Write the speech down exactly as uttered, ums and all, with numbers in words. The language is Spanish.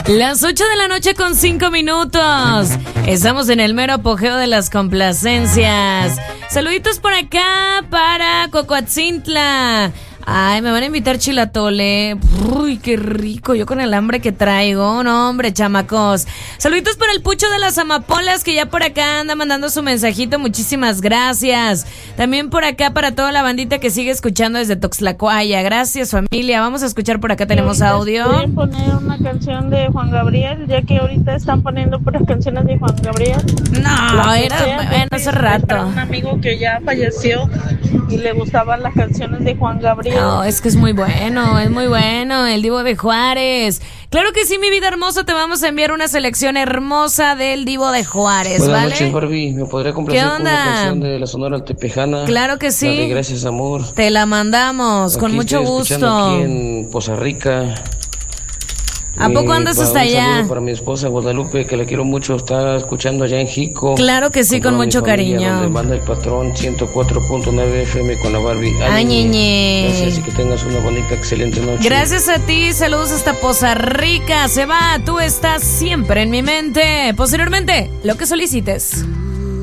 Las ocho de la noche con cinco minutos. Estamos en el mero apogeo de las complacencias. Saluditos por acá para Cocoatzintla. Ay, me van a invitar chilatole. Uy, qué rico. Yo con el hambre que traigo. No, hombre, chamacos. Saluditos para el Pucho de las Amapolas, que ya por acá anda mandando su mensajito. Muchísimas gracias. También por acá para toda la bandita que sigue escuchando desde Tuxtlacuaya. Gracias, familia. Vamos a escuchar por acá. Tenemos audio. ¿Pueden poner una canción de Juan Gabriel? Ya que ahorita están poniendo puras canciones de Juan Gabriel. No, era bueno, hace rato. Para un amigo que ya falleció y le gustaban las canciones de Juan Gabriel. No, es que es muy bueno, es muy bueno, el Divo de Juárez. Claro que sí, mi vida hermosa, te vamos a enviar una selección hermosa del Divo de Juárez, Buenas ¿vale? noches, Barbie. ¿Me podría complacer ¿Qué con onda? una canción de la Sonora Altepejana? Claro que sí. La de Gracias, Amor. Te la mandamos, Aquí con mucho estoy escuchando gusto. Aquí en Poza Rica. ¿A poco andas hasta un allá? saludo para mi esposa Guadalupe, que la quiero mucho, está escuchando allá en Jico. Claro que sí, con toda mi mucho familia, cariño. Donde manda el patrón ciento cuatro punto nueve F M con la Barbie. Ay, ñeñe. Gracias y que tengas una bonita, excelente noche. Gracias a ti, saludos hasta Poza Rica. Se va, tú estás siempre en mi mente. Posteriormente, lo que solicites.